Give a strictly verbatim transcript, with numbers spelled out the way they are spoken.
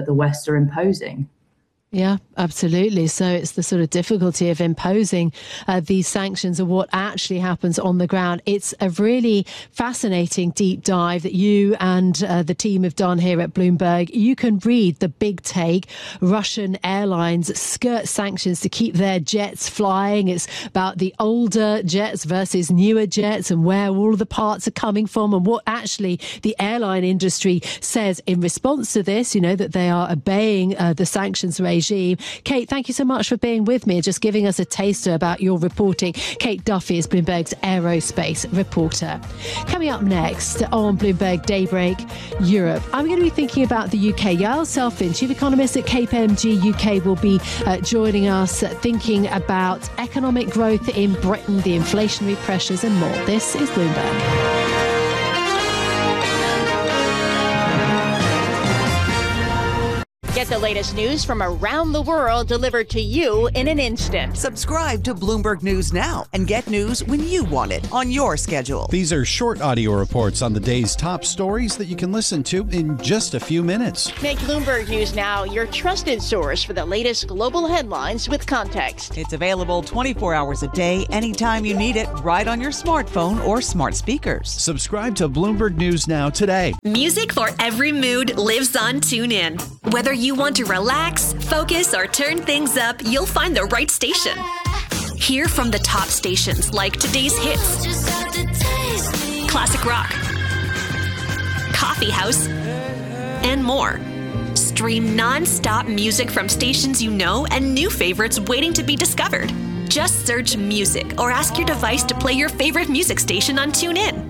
the West are imposing. Yeah, absolutely. So it's the sort of difficulty of imposing uh, these sanctions and what actually happens on the ground. It's a really fascinating deep dive that you and uh, the team have done here at Bloomberg. You can read the big take. Russian airlines skirt sanctions to keep their jets flying. It's about the older jets versus newer jets and where all of the parts are coming from and what actually the airline industry says in response to this, you know, that they are obeying uh, the sanctions regime. Kate, thank you so much for being with me and just giving us a taster about your reporting. Kate Duffy is Bloomberg's aerospace reporter. Coming up next on Bloomberg Daybreak Europe, I'm going to be thinking about the U K. Yael Selfin, chief economist at K P M G U K, will be uh, joining us uh, thinking about economic growth in Britain, the inflationary pressures and more. This is Bloomberg. Get the latest news from around the world delivered to you in an instant. Subscribe to Bloomberg News now and get news when you want it on your schedule. These are short audio reports on the day's top stories that you can listen to in just a few minutes. Make Bloomberg News Now your trusted source for the latest global headlines with context. It's available twenty-four hours a day, anytime you need it, right on your smartphone or smart speakers. Subscribe to Bloomberg News Now today. Music for every mood lives on TuneIn. Whether you want to relax, focus, or turn things up, you'll find the right station. Hear from the top stations like today's hits, classic rock, coffee house, and more. Stream non-stop music from stations you know and new favorites waiting to be discovered. Just search music or ask your device to play your favorite music station on TuneIn.